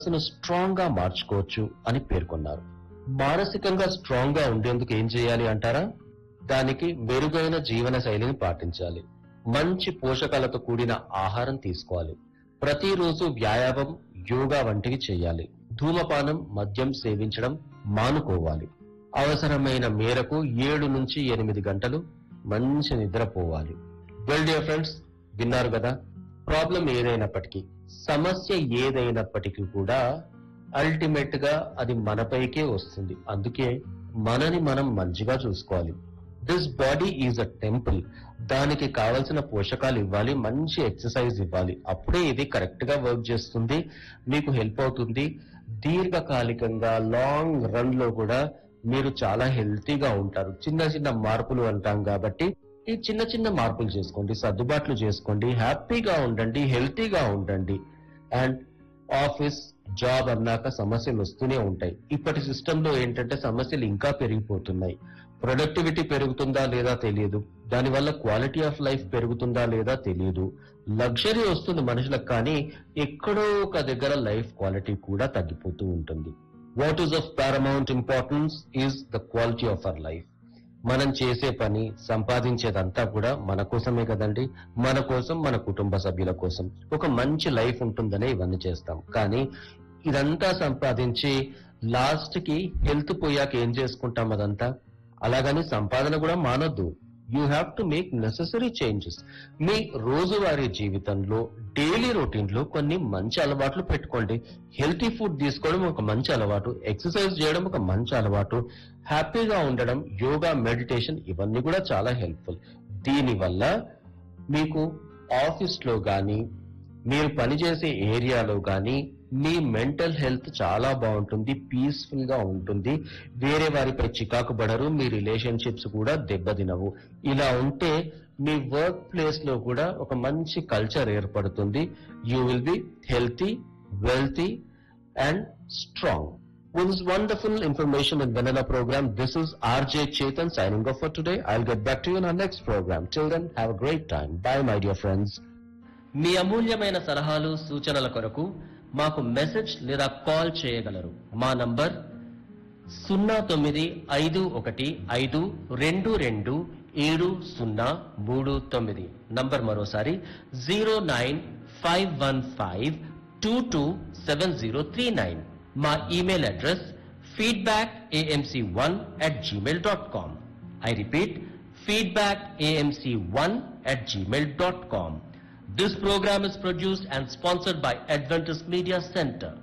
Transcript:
మనసును స్ట్రాంగ్ గా మార్చుకోవచ్చు అని పేర్కొన్నారు. మానసికంగా స్ట్రాంగ్ గా ఉండేందుకు ఏం చేయాలి అంటారా? దానికి మెరుగైన జీవన శైలిని పాటించాలి. మంచి పోషకాలతో కూడిన ఆహారం తీసుకోవాలి. ప్రతిరోజు వ్యాయామం, యోగా వంటివి చేయాలి. ధూమపానం, మద్యం సేవించడం మానుకోవాలి. అవసరమైన మేరకు 7 నుంచి 8 గంటలు మంచి నిద్రపోవాలి. వెల్ డియర్ ఫ్రెండ్స్, విన్నారు కదా, ప్రాబ్లం ఏదైనప్పటికీ, సమస్య ఏదైనప్పటికీ కూడా అల్టిమేట్ గా అది మనపైకే వస్తుంది. అందుకే మనని మనం మంచిగా చూసుకోవాలి. This body is a temple. దానికి కావలసిన పోషకాలు ఇవ్వాలి, మంచి ఎక్సర్సైజ్ ఇవ్వాలి. అప్పుడే ఇది కరెక్ట్ గా వర్క్ చేస్తుంది, మీకు హెల్ప్ అవుతుంది. దీర్ఘకాలికంగా లాంగ్ రన్ లో కూడా మీరు చాలా హెల్తీగా ఉంటారు. చిన్న చిన్న మార్పులు అంటాం కాబట్టి ఈ చిన్న చిన్న మార్పులు చేసుకోండి, సర్దుబాట్లు చేసుకోండి, హ్యాపీగా ఉండండి, హెల్తీగా ఉండండి. అండ్ ఆఫీస్, జాబ్ అన్నాక సమస్యలు వస్తూనే ఉంటాయి. ఇప్పటి సిస్టమ్ లో ఏంటంటే సమస్యలు ఇంకా పెరిగిపోతున్నాయి. ప్రొడక్టివిటీ పెరుగుతుందా లేదా తెలియదు, దానివల్ల క్వాలిటీ ఆఫ్ లైఫ్ పెరుగుతుందా లేదా తెలియదు. లగ్జరీ వస్తుంది మనుషులకు, కానీ ఎక్కడో ఒక దగ్గర లైఫ్ క్వాలిటీ కూడా తగ్గిపోతూ ఉంటుంది. What is of paramount importance is the quality of our life. మనం చేసే పని, సంపాదించేదంతా కూడా మన కోసమే కదండి. మన కోసం, మన కుటుంబ సభ్యుల కోసం ఒక మంచి లైఫ్ ఉంటుందనే ఇవన్నీ చేస్తాం. కానీ ఇదంతా సంపాదించి లాస్ట్ కి హెల్త్ పోయాక ఏం చేసుకుంటాం అదంతా. అలాగని సంపాదన కూడా మానొద్దు. You have to make necessary changes. మీ రోజువారీ జీవితంలో, డైలీ రొటీన్ లో కొన్ని మంచి అలవాట్లు పెట్టుకోండి. హెల్తీ ఫుడ్ తీసుకోవడం ఒక మంచి అలవాటు, ఎక్సర్సైజ్ చేయడం ఒక మంచి అలవాటు, హ్యాపీగా ఉండడం, యోగా, మెడిటేషన్ ఇవన్నీ కూడా చాలా హెల్ప్ఫుల్. దీనివల్ల మీకు ఆఫీస్ లో గాని, మీరు పనిచేసే ఏరియాలో గాని మీ మెంటల్ హెల్త్ చాలా బాగుంటుంది, పీస్ఫుల్ గా ఉంటుంది. వేరే వారిపై చికాకు పడరు, మీ రిలేషన్షిప్స్ కూడా దెబ్బతినవు. ఇలా ఉంటే మీ వర్క్ ప్లేస్ లో కూడా ఒక మంచి కల్చర్ ఏర్పడుతుంది. You will be healthy, wealthy and strong. With this wonderful information in Vanilla program, this is RJ Chetan signing off for today. I'll get back to you in our next program. Till then, have a great time. Bye, my dear friends. మీ అమూల్యమైన సలహాలు, సూచనల కొరకు మాకు message లేదా call చేయగలరు. మా number 0915227039. Number మరోసారి 09515227039. మా email address feedbackamc1@gmail.com. I repeat, feedbackamc1@gmail.com. This program is produced and sponsored by Adventist Media Center.